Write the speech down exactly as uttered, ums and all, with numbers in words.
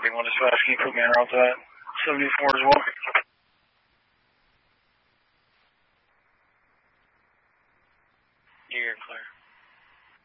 big one dispatch. Can you put me en route to that? seventy-four as well. You're clear.